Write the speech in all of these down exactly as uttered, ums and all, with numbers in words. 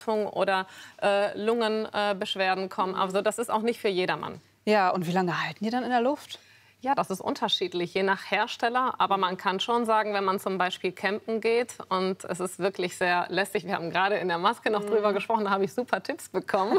oder äh, Lungenbeschwerden äh, kommen. Also das ist auch nicht für jedermann. Ja, und wie lange halten die dann in der Luft? Ja, das ist unterschiedlich, je nach Hersteller. Aber man kann schon sagen, wenn man zum Beispiel campen geht und es ist wirklich sehr lästig, wir haben gerade in der Maske noch drüber gesprochen, da habe ich super Tipps bekommen,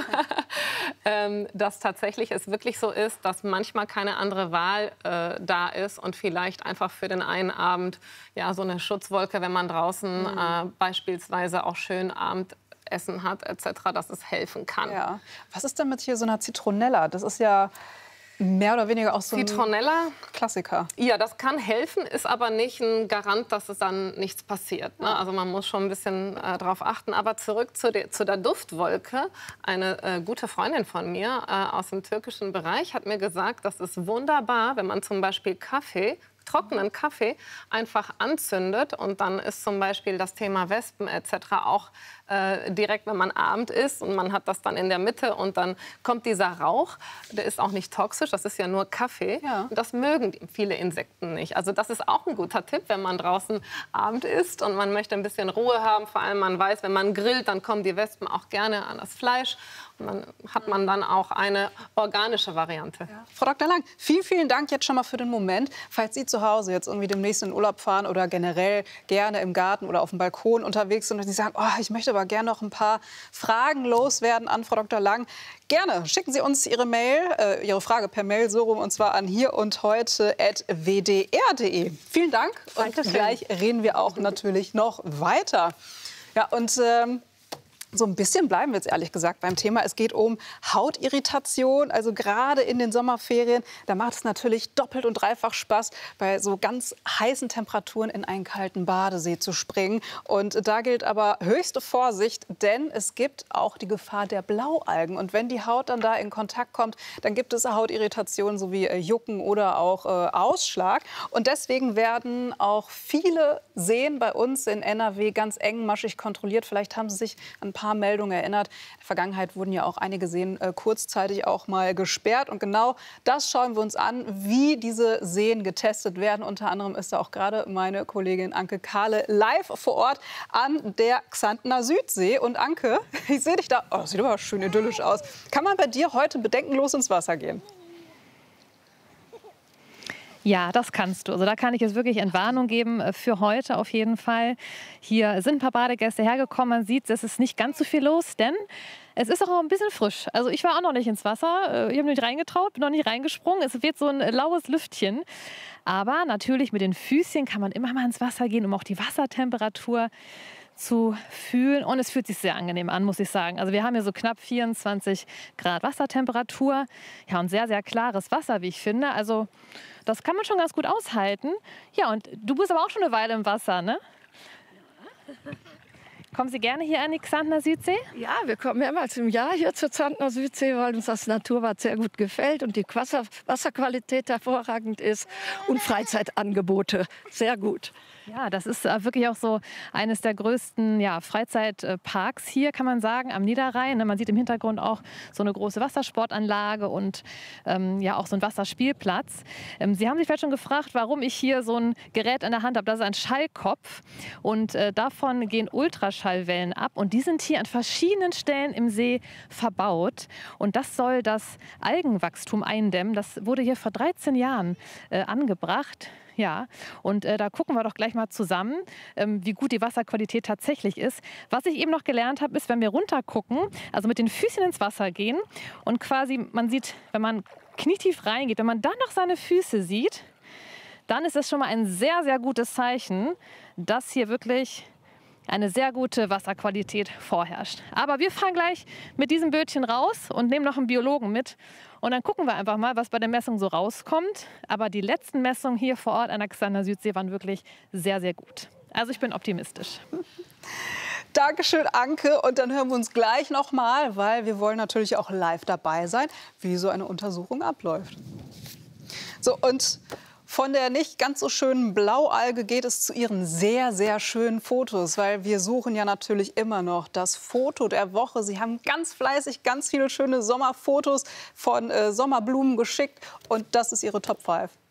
ähm, dass tatsächlich es wirklich so ist, dass manchmal keine andere Wahl äh, da ist und vielleicht einfach für den einen Abend ja, so eine Schutzwolke, wenn man draußen mhm. äh, beispielsweise auch schön Abendessen hat et cetera, dass es helfen kann. Ja. Was ist denn mit hier so einer Zitronella? Das ist ja mehr oder weniger auch so ein Zitronella, Klassiker. Ja, das kann helfen, ist aber nicht ein Garant, dass es dann nichts passiert. Ne? Also man muss schon ein bisschen äh, darauf achten. Aber zurück zu, de, zu der Duftwolke. Eine äh, gute Freundin von mir äh, aus dem türkischen Bereich hat mir gesagt, das ist wunderbar, wenn man zum Beispiel Kaffee, trockenen Kaffee einfach anzündet und dann ist zum Beispiel das Thema Wespen et cetera auch äh, direkt, wenn man Abend isst und man hat das dann in der Mitte und dann kommt dieser Rauch, der ist auch nicht toxisch, das ist ja nur Kaffee. Ja. Und das mögen viele Insekten nicht. Also das ist auch ein guter Tipp, wenn man draußen Abend isst und man möchte ein bisschen Ruhe haben. Vor allem man weiß, wenn man grillt, dann kommen die Wespen auch gerne an das Fleisch. Und dann hat man dann auch eine organische Variante. Ja. Frau Doktor Lang, vielen, vielen Dank jetzt schon mal für den Moment. Falls Sie zu Hause jetzt irgendwie demnächst in den Urlaub fahren oder generell gerne im Garten oder auf dem Balkon unterwegs sind und Sie sagen, oh, ich möchte aber gerne noch ein paar Fragen loswerden an Frau Doktor Lang, gerne schicken Sie uns Ihre Mail, äh, Ihre Frage per Mail so rum, und zwar an hier und heute at w d r punkt d e. Vielen Dank. Und Dankeschön. Gleich reden wir auch natürlich noch weiter. Ja, und ähm, so ein bisschen bleiben wir jetzt ehrlich gesagt beim Thema. Es geht um Hautirritation, also gerade in den Sommerferien. Da macht es natürlich doppelt und dreifach Spaß, bei so ganz heißen Temperaturen in einen kalten Badesee zu springen. Und da gilt aber höchste Vorsicht, denn es gibt auch die Gefahr der Blaualgen. Und wenn die Haut dann da in Kontakt kommt, dann gibt es Hautirritationen sowie äh, Jucken oder auch äh, Ausschlag. Und deswegen werden auch viele Seen bei uns in N R W ganz engmaschig kontrolliert. Vielleicht haben Sie sich an ein paar paar Meldungen erinnert. In der Vergangenheit wurden ja auch einige Seen äh, kurzzeitig auch mal gesperrt. Und genau das schauen wir uns an, wie diese Seen getestet werden. Unter anderem ist da auch gerade meine Kollegin Anke Kahle live vor Ort an der Xantner Südsee. Und Anke, ich sehe dich da. Oh, das sieht aber schön idyllisch aus. Kann man bei dir heute bedenkenlos ins Wasser gehen? Ja, das kannst du. Also da kann ich jetzt wirklich Entwarnung geben für heute auf jeden Fall. Hier sind ein paar Badegäste hergekommen. Man sieht, es ist nicht ganz so viel los, denn es ist auch ein bisschen frisch. Also ich war auch noch nicht ins Wasser. Ich habe nicht reingetraut, bin noch nicht reingesprungen. Es wird so ein laues Lüftchen. Aber natürlich mit den Füßchen kann man immer mal ins Wasser gehen, um auch die Wassertemperatur zu fühlen. Und es fühlt sich sehr angenehm an, muss ich sagen. Also wir haben hier so knapp vierundzwanzig Grad Wassertemperatur. Ja, und sehr, sehr klares Wasser, wie ich finde. Also das kann man schon ganz gut aushalten. Ja, und du bist aber auch schon eine Weile im Wasser, ne? Ja. Kommen Sie gerne hier an die Xantner Südsee? Ja, wir kommen mehrmals im Jahr hier zur Xantner Südsee, weil uns das Naturbad sehr gut gefällt und die Wasser Wasserqualität hervorragend ist und Freizeitangebote sehr gut. Ja, das ist wirklich auch so eines der größten ja, Freizeitparks hier, kann man sagen, am Niederrhein. Man sieht im Hintergrund auch so eine große Wassersportanlage und ähm, ja auch so ein Wasserspielplatz. Ähm, Sie haben sich vielleicht schon gefragt, warum ich hier so ein Gerät in der Hand habe. Das ist ein Schallkopf und äh, davon gehen Ultraschallwellen ab und die sind hier an verschiedenen Stellen im See verbaut. Und das soll das Algenwachstum eindämmen. Das wurde hier vor dreizehn Jahren äh, angebracht. Ja, und äh, da gucken wir doch gleich mal zusammen, ähm, wie gut die Wasserqualität tatsächlich ist. Was ich eben noch gelernt habe, ist, wenn wir runter gucken, also mit den Füßen ins Wasser gehen und quasi, man sieht, wenn man knietief reingeht, wenn man dann noch seine Füße sieht, dann ist es schon mal ein sehr, sehr gutes Zeichen, dass hier wirklich eine sehr gute Wasserqualität vorherrscht. Aber wir fahren gleich mit diesem Bötchen raus und nehmen noch einen Biologen mit. Und dann gucken wir einfach mal, was bei der Messung so rauskommt. Aber die letzten Messungen hier vor Ort an der Xantner Südsee waren wirklich sehr, sehr gut. Also ich bin optimistisch. Dankeschön, Anke. Und dann hören wir uns gleich noch mal, weil wir wollen natürlich auch live dabei sein, wie so eine Untersuchung abläuft. So, und von der nicht ganz so schönen Blaualge geht es zu ihren sehr, sehr schönen Fotos, weil wir suchen ja natürlich immer noch das Foto der Woche. Sie haben ganz fleißig ganz viele schöne Sommerfotos von äh, Sommerblumen geschickt und das ist Ihre Top fünf.